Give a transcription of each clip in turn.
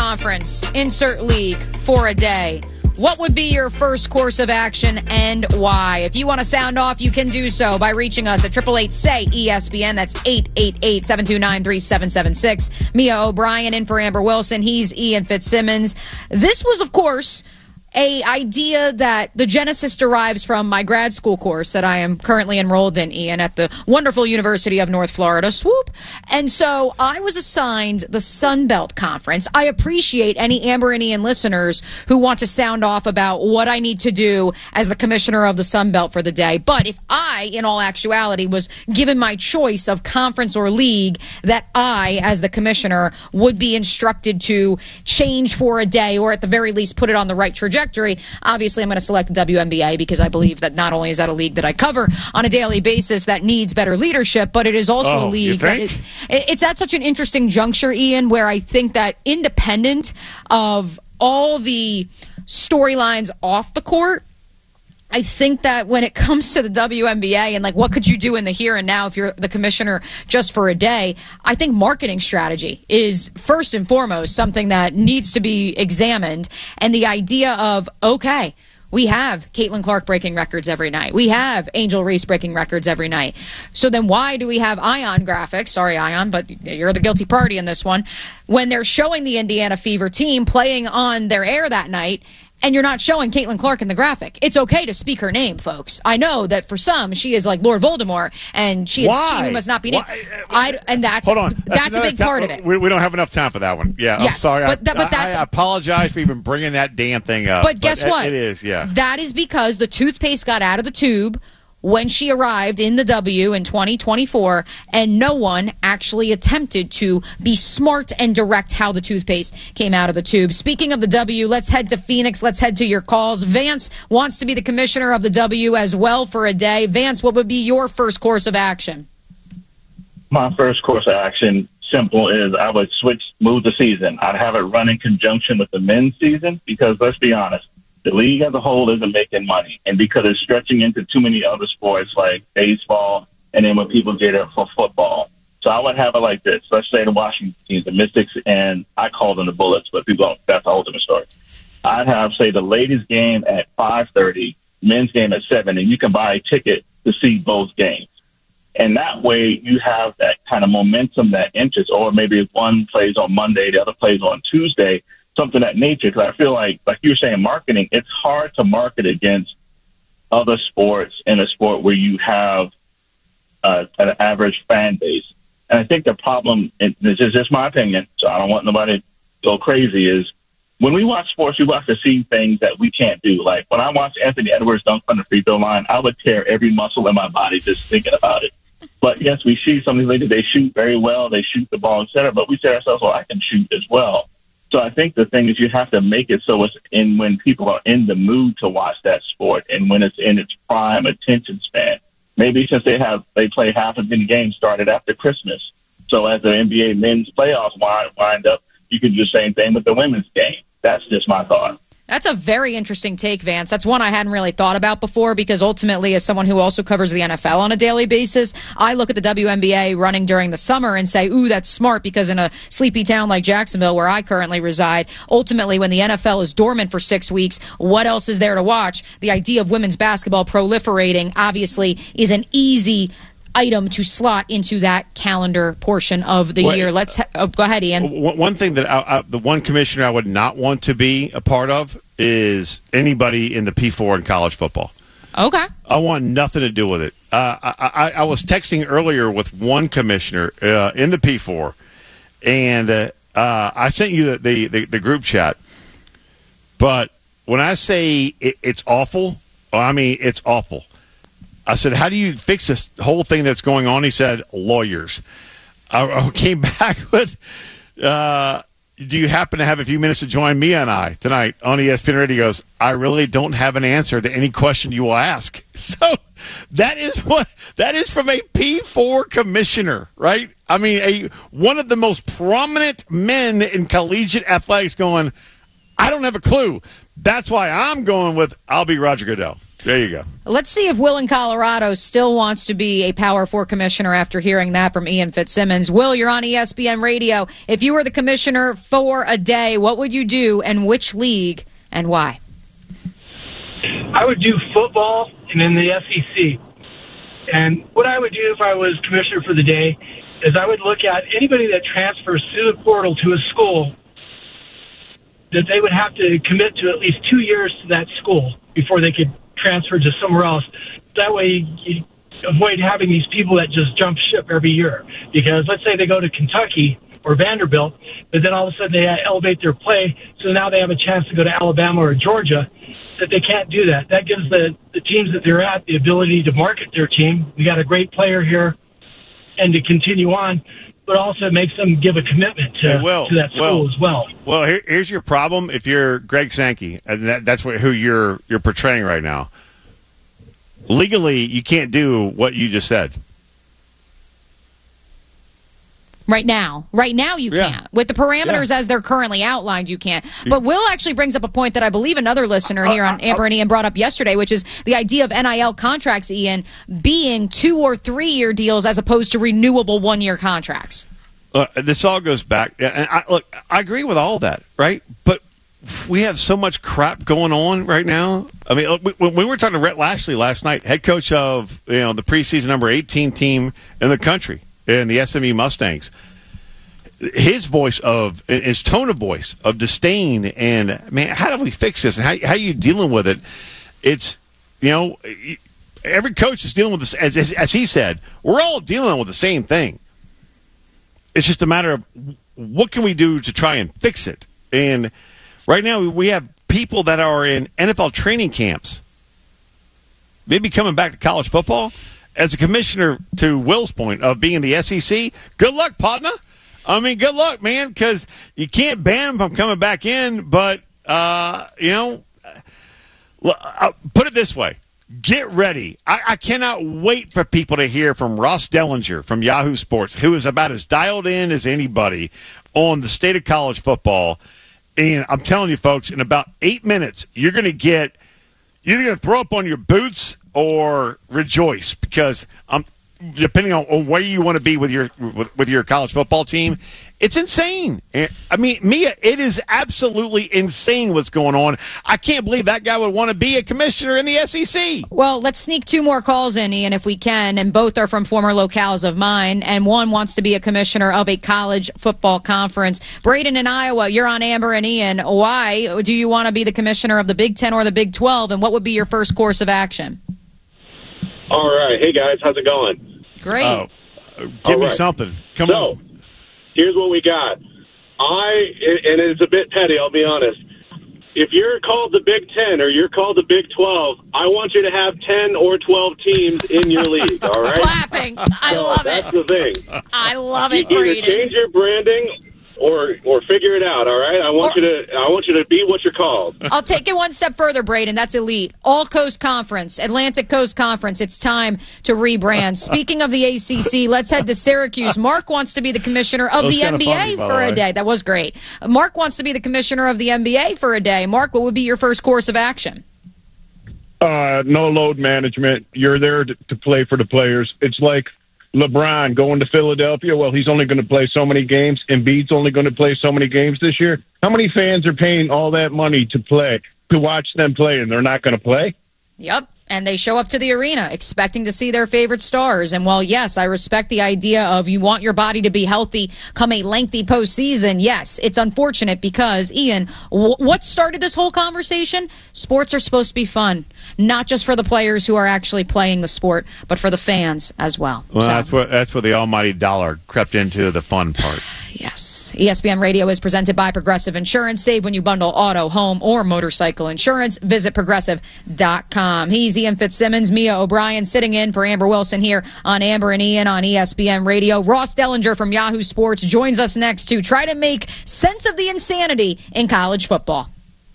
Conference, insert league for a day, what would be your first course of action and why? If you want to sound off, you can do so by reaching us at 888-SAY-ESPN. That's 888-729-3776. Mia O'Brien in for Amber Wilson. He's Ian Fitzsimmons. This was, of course, a idea that the genesis derives from my grad school course that I am currently enrolled in, Ian, at the wonderful University of North Florida. Swoop. And so I was assigned the Sun Belt Conference. I appreciate any Amber and Ian listeners who want to sound off about what I need to do as the commissioner of the Sun Belt for the day. But if I, in all actuality, was given my choice of conference or league, that I, as the commissioner, would be instructed to change for a day or at the very least put it on the right trajectory. Obviously, I'm going to select the WNBA because I believe that not only is that a league that I cover on a daily basis that needs better leadership, but it is also a league that it's at such an interesting juncture, Ian, where I think that independent of all the storylines off the court, I think that when it comes to the WNBA and like what could you do in the here and now if you're the commissioner just for a day, I think marketing strategy is first and foremost something that needs to be examined. And the idea of, okay, we have Caitlin Clark breaking records every night. We have Angel Reese breaking records every night. So then why do we have Ion Graphics? Sorry, Ion, but you're the guilty party in this one. When they're showing the Indiana Fever team playing on their air that night, and you're not showing Caitlin Clark in the graphic. It's okay to speak her name, folks. I know that for some, she is like Lord Voldemort, and she who must not be named. And that's a big part of it. We don't have enough time for that one. Yeah, yes, I'm sorry. I apologize for even bringing that damn thing up. But guess what? It is, yeah. That is because the toothpaste got out of the tube when she arrived in the W in 2024, and no one actually attempted to be smart and direct how the toothpaste came out of the tube. Speaking of the W, let's head to Phoenix. Let's head to your calls. Vance wants to be the commissioner of the W as well for a day. Vance, what would be your first course of action? My first course of action, simple, is I would move the season. I'd have it run in conjunction with the men's season because, let's be honest, the league as a whole isn't making money. And because it's stretching into too many other sports like baseball and then when people get it for football. So I would have it like this. Let's say the Washington teams, the Mystics, and I call them the Bullets, but people don't. That's a whole different story. I'd have, say, the ladies' game at 5:30, men's game at 7, and you can buy a ticket to see both games. And that way you have that kind of momentum, that interest, or maybe if one plays on Monday, the other plays on Tuesday, something of that nature. Because I feel like you were saying, marketing, it's hard to market against other sports in a sport where you have an average fan base. And I think the problem, and this is just my opinion, so I don't want nobody to go crazy, is when we watch sports, we watch to see things that we can't do. Like when I watch Anthony Edwards dunk on the free throw line, I would tear every muscle in my body just thinking about it. But yes, we see some of these ladies, they shoot very well, they shoot the ball, et cetera, but we say to ourselves, well, I can shoot as well. So I think the thing is you have to make it so it's when people are in the mood to watch that sport and when it's in its prime attention span. Maybe since they play half of the game started after Christmas. So as the NBA men's playoffs wind up, you can do the same thing with the women's game. That's just my thought. That's a very interesting take, Vance. That's one I hadn't really thought about before because ultimately, as someone who also covers the NFL on a daily basis, I look at the WNBA running during the summer and say, ooh, that's smart because in a sleepy town like Jacksonville, where I currently reside, ultimately when the NFL is dormant for 6 weeks, what else is there to watch? The idea of women's basketball proliferating obviously is an easy item to slot into that calendar portion of the year. Let's go ahead, Ian. One thing that the one commissioner I would not want to be a part of is anybody in the P4 in college football. Okay. I want nothing to do with it. I was texting earlier with one commissioner in the P4, and I sent you the group chat. But when I say it's awful, I mean it's awful. I said, how do you fix this whole thing that's going on? He said, lawyers. I came back with, do you happen to have a few minutes to join me and I tonight on ESPN Radio? He goes, I really don't have an answer to any question you will ask. So that is from a P4 commissioner, right? I mean, one of the most prominent men in collegiate athletics going, I don't have a clue. That's why I'm going with, I'll be Roger Goodell. There you go. Let's see if Will in Colorado still wants to be a Power 4 commissioner after hearing that from Ian Fitzsimmons. Will, you're on ESPN Radio. If you were the commissioner for a day, what would you do and which league and why? I would do football and in the SEC. And what I would do if I was commissioner for the day is I would look at anybody that transfers through the portal to a school, that they would have to commit to at least 2 years to that school before they could transfer to somewhere else. That way you avoid having these people that just jump ship every year. Because let's say they go to Kentucky or Vanderbilt, but then all of a sudden they elevate their play, so now they have a chance to go to Alabama or Georgia, that they can't do that. That gives the teams that they're at the ability to market their team. We got a great player here, and to continue on, but also makes them give a commitment to that school as well. Well, here's your problem if you're Greg Sankey, and that's who you're portraying right now. Legally, you can't do what you just said. Right now you can't. With the parameters as they're currently outlined, you can't. But Will actually brings up a point that I believe another listener here on Amber and Ian brought up yesterday, which is the idea of NIL contracts, Ian, being 2 or 3 year deals as opposed to renewable 1 year contracts. This all goes back. And I agree with all that, right? But we have so much crap going on right now. I mean, when we were talking to Rhett Lashley last night, head coach of the preseason number 18 team in the country, in the SMU Mustangs, his tone of voice of disdain and, man, how do we fix this? And how are you dealing with it? It's, every coach is dealing with this. As he said, we're all dealing with the same thing. It's just a matter of what can we do to try and fix it. And right now we have people that are in NFL training camps, maybe coming back to college football. As a commissioner, to Will's point of being in the SEC, good luck, partner. I mean, good luck, man, because you can't ban them from coming back in. But, put it this way. Get ready. I cannot wait for people to hear from Ross Dellinger from Yahoo Sports, who is about as dialed in as anybody on the state of college football. And I'm telling you, folks, in about 8 minutes, you're going to throw up on your boots or rejoice, because depending on where you want to be with your college football team, it's insane. I mean, Mia, it is absolutely insane what's going on. I can't believe that guy would want to be a commissioner in the SEC. Well, let's sneak 2 more calls in, Ian, if we can, and both are from former locales of mine, and one wants to be a commissioner of a college football conference. Braden in Iowa, you're on Amber and Ian. Why do you want to be the commissioner of the Big 10 or the Big 12, and what would be your first course of action? All right. Hey, guys. How's it going? Great. Give me something. Come on. Here's what we got. And it's a bit petty, I'll be honest. If you're called the Big 10 or you're called the Big 12, I want you to have 10 or 12 teams in your league, all right? Clapping. I love that's it. That's the thing. I love it, Either Braden. change your branding or figure it out, all right? I want you to be what you're called. I'll take it one step further, Braden. That's elite. All Coast Conference, Atlantic Coast Conference. It's time to rebrand. Speaking of the ACC, let's head to Syracuse. Mark wants to be the commissioner of the NBA for a day. That was great. Mark wants to be the commissioner of the NBA for a day. Mark, what would be your first course of action? No load management. You're there to play for the players. It's like LeBron going to Philadelphia. Well, he's only going to play so many games. Embiid's only going to play so many games this year. How many fans are paying all that money to watch them play, and they're not going to play? Yep. And they show up to the arena expecting to see their favorite stars. And while, yes, I respect the idea of you want your body to be healthy come a lengthy postseason, yes, it's unfortunate because, Ian, what started this whole conversation? Sports are supposed to be fun, not just for the players who are actually playing the sport, but for the fans as well. Well, that's where the almighty dollar crept into the fun part. Yes. ESPN Radio is presented by Progressive Insurance. Save when you bundle auto, home, or motorcycle insurance. Visit Progressive.com. He's Ian Fitzsimmons, Mia O'Brien sitting in for Amber Wilson here on Amber and Ian on ESPN Radio. Ross Dellinger from Yahoo Sports joins us next to try to make sense of the insanity in college football.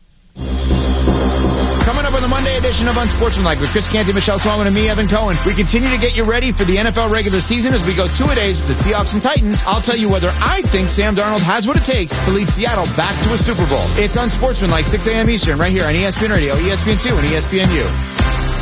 Coming up on the Monday edition of Unsportsmanlike with Chris Canty, Michelle Swallman, and me, Evan Cohen. We continue to get you ready for the NFL regular season as we go 2-a-days with the Seahawks and Titans. I'll tell you whether I think Sam Darnold has what it takes to lead Seattle back to a Super Bowl. It's Unsportsmanlike, 6 a.m. Eastern, right here on ESPN Radio, ESPN2, and ESPNU.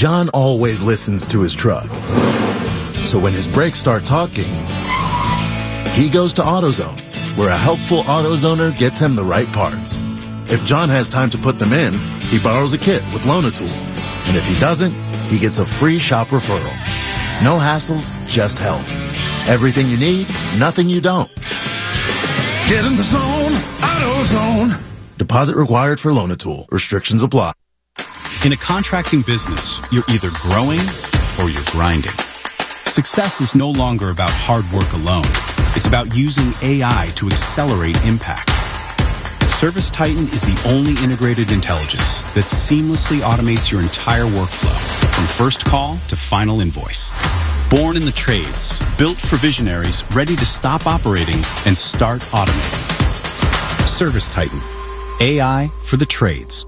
John always listens to his truck. So when his brakes start talking, he goes to AutoZone, where a helpful AutoZoner gets him the right parts. If John has time to put them in, he borrows a kit with Loan-A-Tool. And if he doesn't, he gets a free shop referral. No hassles, just help. Everything you need, nothing you don't. Get in the zone, AutoZone. Deposit required for Loan-A-Tool. Restrictions apply. In a contracting business, you're either growing or you're grinding. Success is no longer about hard work alone. It's about using AI to accelerate impact. ServiceTitan is the only integrated intelligence that seamlessly automates your entire workflow, from first call to final invoice. Born in the trades, built for visionaries ready to stop operating and start automating. ServiceTitan. AI for the trades.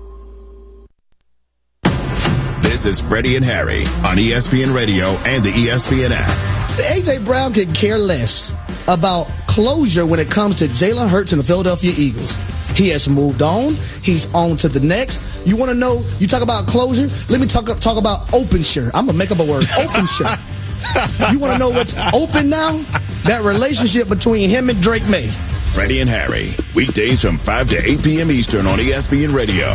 This is Freddie and Harry on ESPN Radio and the ESPN app. A.J. Brown could care less about closure when it comes to Jalen Hurts and the Philadelphia Eagles. He has moved on. He's on to the next. You want to know, you talk about closure? Let me talk about open shirt. I'm going to make up a word. Open shirt. You want to know what's open now? That relationship between him and Drake May. Freddie and Harry, weekdays from 5 to 8 p.m. Eastern on ESPN Radio.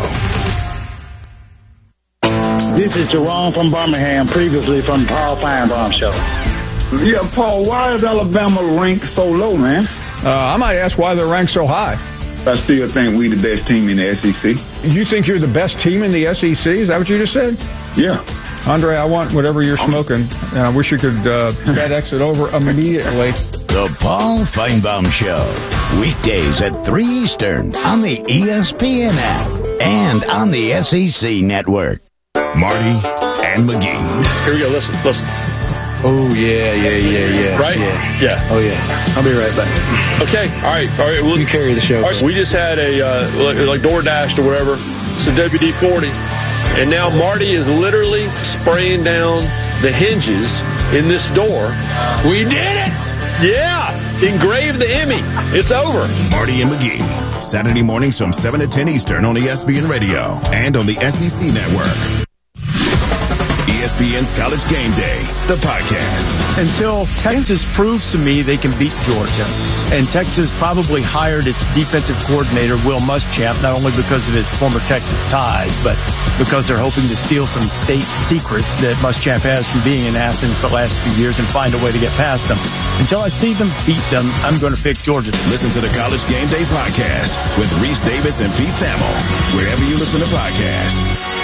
This is Jerome from Birmingham, previously from the Paul Feinbaum Show. Yeah, Paul, why is Alabama ranked so low, man? I might ask why they're ranked so high. I still think we're the best team in the SEC. You think you're the best team in the SEC? Is that what you just said? Yeah. Andre, I want whatever you're smoking, and I wish you could FedEx it over immediately. The Paul Feinbaum Show, weekdays at 3 Eastern on the ESPN app and on the SEC Network. Marty and McGee. Here we go. Listen. Oh, yeah. Right? Yeah. Oh, yeah. I'll be right back. Okay. All right. Well, you carry the show. All right, so we just had a, like DoorDash or whatever. It's a WD-40. And now Marty is literally spraying down the hinges in this door. We did it! Yeah! Engrave the Emmy. It's over. Marty and McGee. Saturday mornings from 7 to 10 Eastern on ESPN Radio and on the SEC Network. ESPN's College Game Day, the podcast. Until Texas proves to me they can beat Georgia, and Texas probably hired its defensive coordinator, Will Muschamp, not only because of his former Texas ties, but because they're hoping to steal some state secrets that Muschamp has from being in Athens the last few years and find a way to get past them. Until I see them beat them, I'm going to pick Georgia. Listen to the College Game Day podcast with Reese Davis and Pete Thamel, wherever you listen to podcasts.